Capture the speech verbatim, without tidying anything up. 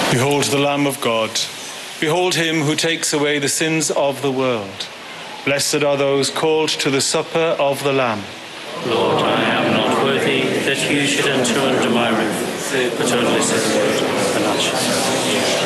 Behold the Lamb of God. Behold him who takes away the sins of the world. Blessed are those called to the supper of the Lamb. Lord, I am not worthy that you should enter under my roof, but only say the word, and I shall